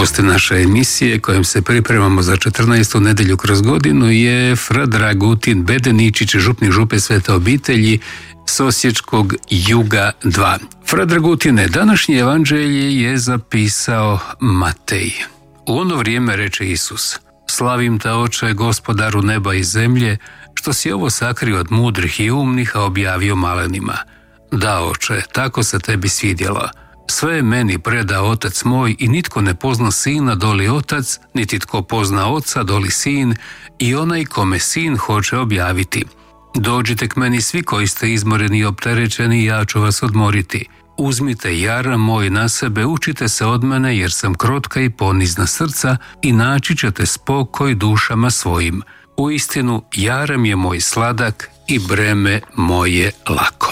Gost naše emisije kojom se pripremamo za 14. nedjelju kroz godinu je Fra Dragutin Bedeničić, župnik župe Svete obitelji s Osječkog Juga 2. Fra Dragutine, današnje evanđelje je zapisao Matej. U ono vrijeme reče Isus: Slavim te, Oče, Gospodaru neba i zemlje, što si ovo sakrio od mudrih i umnih, a objavio malenima. Da, Oče, tako se tebi svidjelo. Sve je meni predao Otac moj i nitko ne pozna Sina doli Otac, niti tko pozna Oca doli Sin i onaj kome Sin hoće objaviti. Dođite k meni svi koji ste izmoreni i opterećeni, ja ću vas odmoriti. Uzmite jaram moj na sebe, učite se od mene, jer sam krotka i ponizna srca i naći ćete spokoj dušama svojim. Uistinu, jaram je moj sladak i breme moje lako.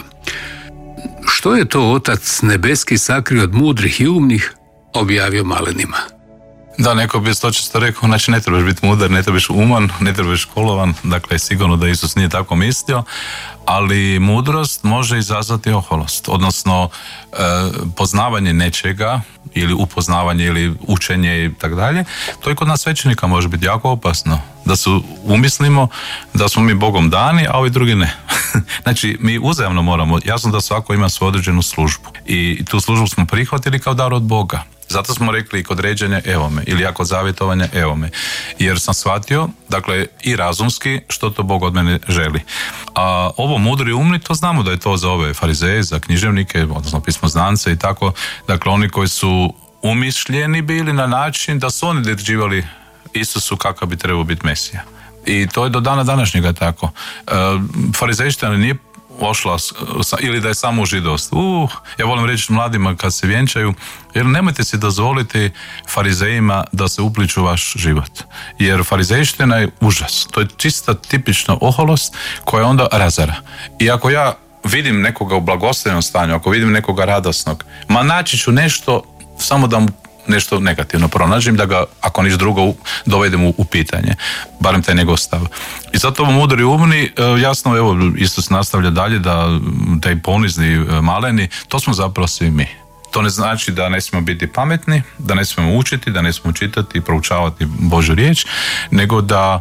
Što je to Otac nebeski sakrio od mudrih i umnih, objavio malenima? Da, neko bi to često rekao, znači ne trebaš biti mudar, ne trebaš uman, ne trebaš školovan, dakle sigurno da Isus nije tako mislio, ali mudrost može izazvati oholost, odnosno poznavanje nečega ili upoznavanje ili učenje i tako dalje, to i kod nas svećenika može biti jako opasno, da se umislimo da smo mi Bogom dani, a ovi drugi ne. Znači, mi uzajamno moramo, jasno da svako ima svoju određenu službu i tu službu smo prihvatili kao dar od Boga. Zato smo rekli i kod ređenja evo me, ili kod zavjetovanja evo me. Jer sam shvatio, dakle, i razumski što to Bog od mene želi. A ovo mudri i umni, to znamo da je to za ove farizeje, za književnike, odnosno pismoznance i tako. Dakle, oni koji su umišljeni bili na način da su oni određivali Isusu kakav bi trebao biti Mesija. I to je do dana današnjega tako. Farizejština nije ošla ili da je samo u židovstvu. Ja volim reći mladima kad se vjenčaju, jer nemojte si dozvoliti farizejima da se upliču u vaš život. Jer farizejština je užas. To je čista tipična oholost koja onda razara. I ako ja vidim nekoga u blagoslovnom stanju, ako vidim nekoga radosnog, naći ću nešto samo da mu nešto negativno pronađem, da ga, ako ništa drugo, dovedem u pitanje. Barem taj njegov stav. I zato ovo mudri i umni, jasno, evo, Isus nastavlja dalje da taj ponizni, maleni, to smo zapravo svi mi. To ne znači da ne smijemo biti pametni, da ne smijemo učiti, da ne smijemo čitati i proučavati Božju riječ, nego da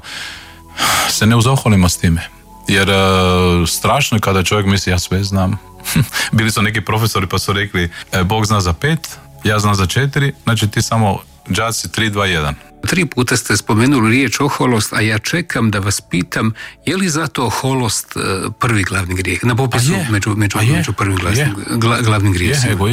se ne uzoholimo s time. Jer strašno je kada čovjek misli ja sve znam. Bili su neki profesori pa su rekli Bog zna za 5, ja znam za 4, znači ti samo đaci 3, 2, 1. 3 puta ste spomenuli riječ oholost, a ja čekam da vas pitam, je li zato oholost prvi glavni grijeh? Na popisu među prvim glavnim grijehima.